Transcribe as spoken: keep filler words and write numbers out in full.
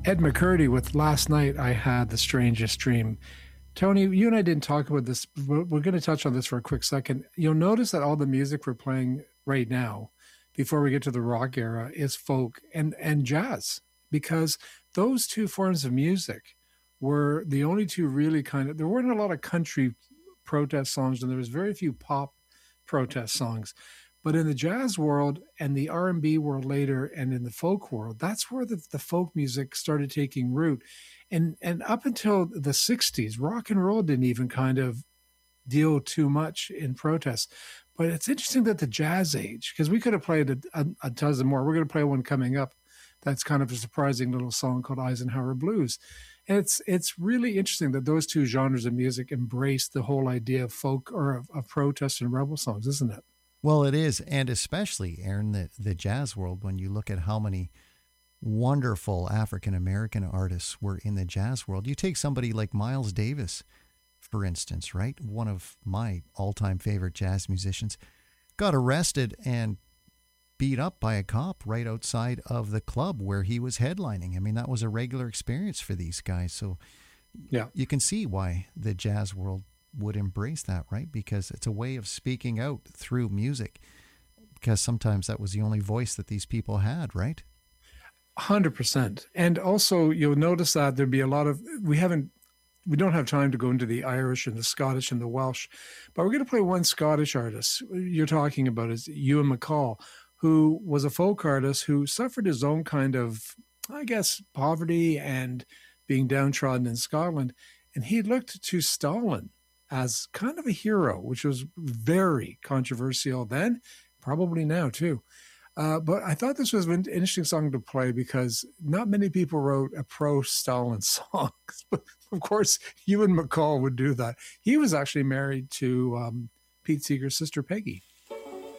Ed McCurdy with Last Night I Had the Strangest Dream. Tony, you and I didn't talk about this, but we're going to touch on this for a quick second. You'll notice that all the music we're playing right now, before we get to the rock era, is folk and, and jazz, because those two forms of music were the only two really kind of, there weren't a lot of country protest songs, and there was very few pop protest songs. But in the jazz world and the R and B world later, and in the folk world, that's where the, the folk music started taking root. And and up until the sixties, rock and roll didn't even kind of deal too much in protest. But it's interesting that the jazz age, because we could have played a, a, a dozen more. We're going to play one coming up that's kind of a surprising little song called Eisenhower Blues. And it's it's really interesting that those two genres of music embrace the whole idea of folk or of, of protest and rebel songs, isn't it? Well, it is, and especially, Aaron, the, the jazz world, when you look at how many wonderful African-American artists were in the jazz world. You take somebody like Miles Davis, for instance, right? One of my all-time favorite jazz musicians, got arrested and beat up by a cop right outside of the club where he was headlining. I mean, that was a regular experience for these guys. So yeah, you can see why the jazz world would embrace that, right? Because it's a way of speaking out through music, because sometimes that was the only voice that these people had, right? one hundred percent. And also you'll notice that there'd be a lot of, we haven't, we don't have time to go into the Irish and the Scottish and the Welsh, but we're going to play one Scottish artist you're talking about is Ewan MacColl, who was a folk artist who suffered his own kind of, I guess, poverty and being downtrodden in Scotland. And he looked to Stalin as kind of a hero, which was very controversial then, probably now too. Uh, but I thought this was an interesting song to play because not many people wrote a pro-Stalin song. But of course, Ewan MacColl would do that. He was actually married to um, Pete Seeger's sister, Peggy.